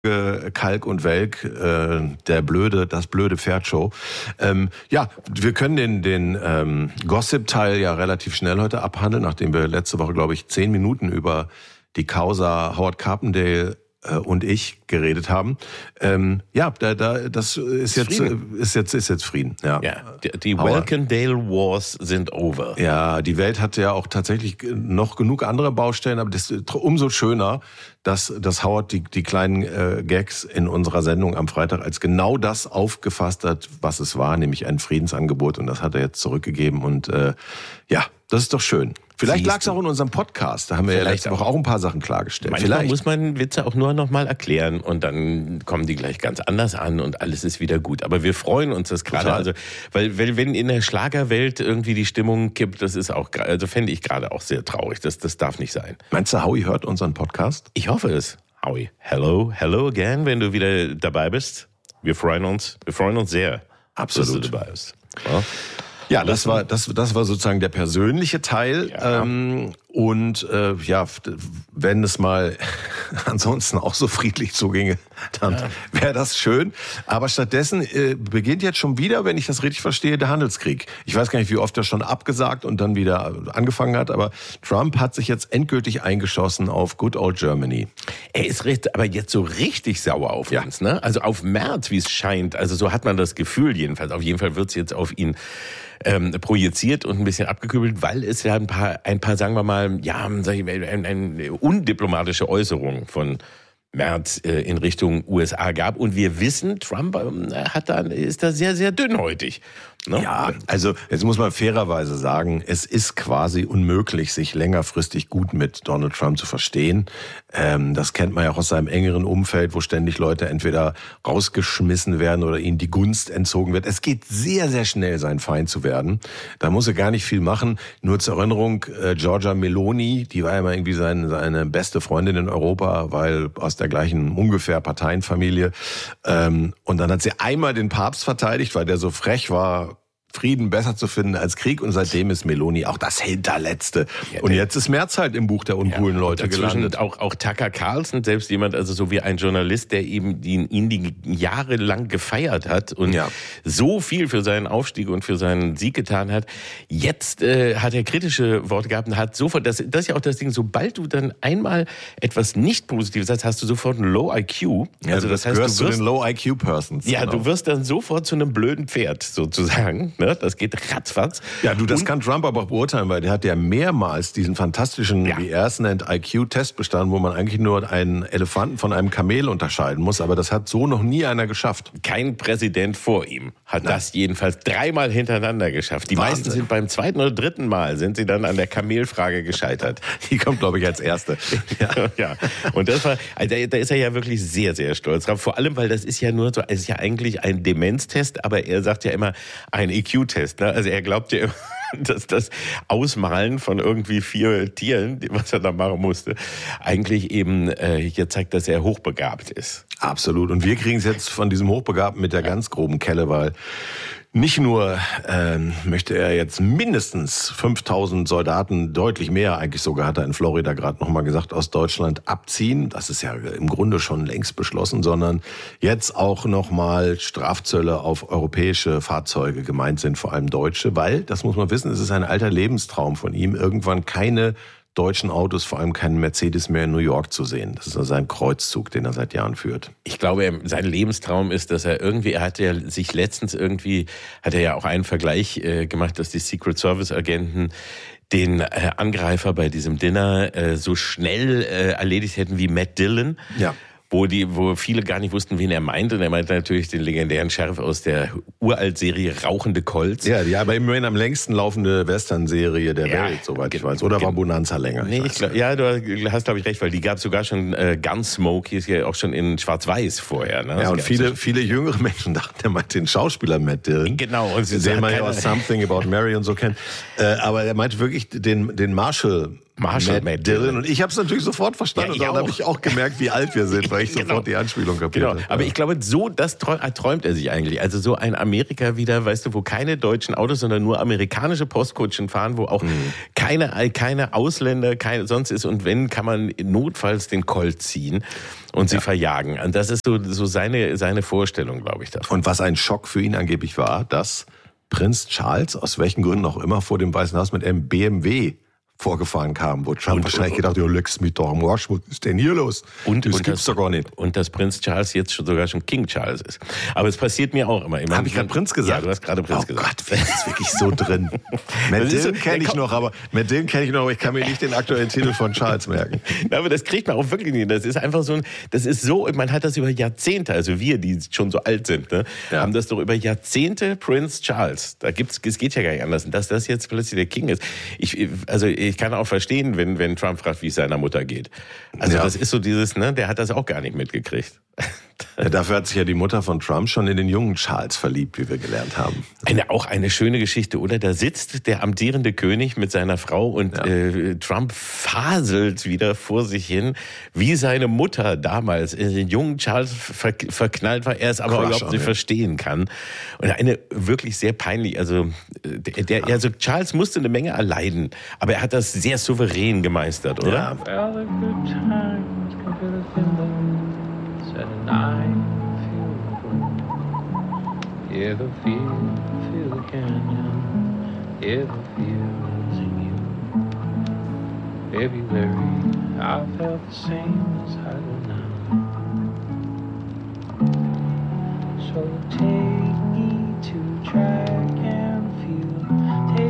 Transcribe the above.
Kalk und Welk, das blöde Pferdshow. Wir können den Gossip-Teil ja relativ schnell heute abhandeln, nachdem wir letzte Woche, glaube ich, 10 Minuten über die Causa Howard Carpendale und ich geredet haben. Das ist jetzt Frieden. Ja, die Welkendale Wars sind over. Ja, die Welt hatte ja auch tatsächlich noch genug andere Baustellen, aber das ist umso schöner, dass Howard die kleinen Gags in unserer Sendung am Freitag als genau das aufgefasst hat, was es war, nämlich ein Friedensangebot, und das hat er jetzt zurückgegeben und das ist doch schön. Vielleicht lag es auch in unserem Podcast, da haben wir ja letzte Woche auch ein paar Sachen klargestellt. Manchmal muss man Witze auch nur noch mal erklären und dann kommen die gleich ganz anders an und alles ist wieder gut. Aber wir freuen uns das gerade, also weil wenn in der Schlagerwelt irgendwie die Stimmung kippt, das ist auch, also fände ich gerade auch sehr traurig. Das darf nicht sein. Meinst du, Howie hört unseren Podcast? Ich hoffe es. Howie, hello again, wenn du wieder dabei bist. Wir freuen uns sehr, absolut, dass du dabei bist. Ja, das war sozusagen der persönliche Teil. Ja. Wenn es mal ansonsten auch so friedlich zuginge, dann wäre das schön. Aber stattdessen beginnt jetzt schon wieder, wenn ich das richtig verstehe, der Handelskrieg. Ich weiß gar nicht, wie oft er schon abgesagt und dann wieder angefangen hat, aber Trump hat sich jetzt endgültig eingeschossen auf Good Old Germany. Er ist aber jetzt so richtig sauer auf uns, ne? Also auf Merz, wie es scheint. Also so hat man das Gefühl jedenfalls. Auf jeden Fall wird es jetzt auf ihn projiziert und ein bisschen abgekübelt, weil es ja ein paar, sagen wir mal, eine undiplomatische Äußerung von Merz in Richtung USA gab. Und wir wissen, Trump ist da sehr, sehr dünnhäutig. Ne? Ja, also jetzt muss man fairerweise sagen, es ist quasi unmöglich, sich längerfristig gut mit Donald Trump zu verstehen. Das kennt man ja auch aus seinem engeren Umfeld, wo ständig Leute entweder rausgeschmissen werden oder ihnen die Gunst entzogen wird. Es geht sehr, sehr schnell, sein Feind zu werden. Da muss er gar nicht viel machen. Nur zur Erinnerung, Giorgia Meloni, die war ja mal irgendwie seine beste Freundin in Europa, weil aus der gleichen ungefähr Parteienfamilie. Und dann hat sie einmal den Papst verteidigt, weil der so frech war, Frieden besser zu finden als Krieg, und seitdem ist Meloni auch das Hinterletzte. Und jetzt ist Merz halt im Buch der uncoolen Leute gelandet. Auch Tucker Carlson, selbst jemand, also so wie ein Journalist, der eben ihn die Jahre lang gefeiert hat und so viel für seinen Aufstieg und für seinen Sieg getan hat. Jetzt hat er kritische Worte gehabt und hat sofort, das ist ja auch das Ding, sobald du dann einmal etwas nicht Positives hast, hast du sofort ein Low IQ. Also das heißt, du wirst zu den Low IQ Persons. Ja, genau. Du wirst dann sofort zu einem blöden Pferd sozusagen. Das geht ratzfatz. Ja, das kann Trump aber auch beurteilen, weil der hat ja mehrmals diesen fantastischen, wie er es nennt, IQ-Test bestanden, wo man eigentlich nur einen Elefanten von einem Kamel unterscheiden muss. Aber das hat so noch nie einer geschafft. Kein Präsident vor ihm hat das jedenfalls 3-mal hintereinander geschafft. Die meisten sind beim 2. oder 3. Mal sind sie dann an der Kamelfrage gescheitert. Die kommt, glaube ich, als erste. Ja. Und da ist er ja wirklich sehr, sehr stolz drauf. Vor allem, weil das ist ja nur so, es ist ja eigentlich ein Demenztest, aber er sagt ja immer ein IQ-Test. Ne? Also er glaubt ja immer, dass das Ausmalen von irgendwie 4 Tieren, was er da machen musste, eigentlich eben hier zeigt, dass er hochbegabt ist. Absolut. Und wir kriegen es jetzt von diesem Hochbegabten mit der ganz groben Kelle, weil nicht nur möchte er jetzt mindestens 5000 Soldaten, deutlich mehr eigentlich sogar, hat er in Florida gerade nochmal gesagt, aus Deutschland abziehen. Das ist ja im Grunde schon längst beschlossen, sondern jetzt auch nochmal Strafzölle auf europäische Fahrzeuge, gemeint sind vor allem deutsche, weil, das muss man wissen, es ist ein alter Lebenstraum von ihm, irgendwann keine deutschen Autos, vor allem keinen Mercedes mehr in New York zu sehen. Das ist also sein Kreuzzug, den er seit Jahren führt. Ich glaube, sein Lebenstraum ist, dass er hat er ja auch einen Vergleich gemacht, dass die Secret Service Agenten den Angreifer bei diesem Dinner so schnell erledigt hätten wie Matt Dillon. Ja. Wo viele gar nicht wussten, wen er meinte. Und er meinte natürlich den legendären Sheriff aus der Uralt-Serie Rauchende Colts. Ja, die aber immerhin am längsten laufende Western-Serie der Welt, soweit ich weiß. Oder war Bonanza länger? Nee, du hast, glaube ich, recht, weil die gab es sogar schon, Gunsmoke, hier ist ja auch schon in Schwarz-Weiß vorher. Ne? Ja, und viele jüngere Menschen dachten, der meinte den Schauspieler Matt Dillon. Genau. Und den man ja aus Something About Mary und so kennt. Aber er meinte wirklich den Marshall Marshall Matt Dillon. Und ich habe es natürlich sofort verstanden. Ja, und dann habe ich auch gemerkt, wie alt wir sind, weil ich sofort die Anspielung kapiert habe. Aber ich glaube, so das träumt er sich eigentlich. Also so ein Amerika wieder, weißt du, wo keine deutschen Autos, sondern nur amerikanische Postkutschen fahren, wo auch keine Ausländer, sonst ist. Und wenn, kann man notfalls den Colt ziehen und sie verjagen. Und das ist so seine Vorstellung, glaube ich, davon. Und was ein Schock für ihn angeblich war, dass Prinz Charles, aus welchen Gründen auch immer, vor dem Weißen Haus mit einem BMW vorgefahren kam, wo Trump wahrscheinlich gedacht, du legst mich doch am Arsch, was ist denn hier los? Das gibt's doch gar nicht. Und dass Prinz Charles jetzt sogar schon King Charles ist. Aber es passiert mir auch immer. Habe ich gerade Prinz gesagt? Ja, du hast gerade Prinz gesagt. Oh Gott, das ist wirklich so drin. Matt Dillon kenne ich noch, aber ich kann mir nicht den aktuellen Titel von Charles merken. Aber das kriegt man auch wirklich nicht. Das ist einfach man hat das über Jahrzehnte, also wir, die schon so alt sind, ne, haben das doch über Jahrzehnte Prinz Charles. Es geht ja gar nicht anders. Und dass das jetzt plötzlich der King ist. Ich kann auch verstehen, wenn Trump fragt, wie es seiner Mutter geht. Also das ist so dieses, ne, der hat das auch gar nicht mitgekriegt. Ja, dafür hat sich ja die Mutter von Trump schon in den jungen Charles verliebt, wie wir gelernt haben. Auch eine schöne Geschichte, oder? Da sitzt der amtierende König mit seiner Frau und Trump faselt wieder vor sich hin, wie seine Mutter damals in den jungen Charles verknallt war, er es aber überhaupt nicht verstehen kann. Und eine wirklich sehr peinlich, also Charles musste eine Menge erleiden, aber er hat das sehr souverän gemeistert, oder? Ja. And I feel the feel the canyon, the feels in you. Baby Larry, I felt the same as I do now. So take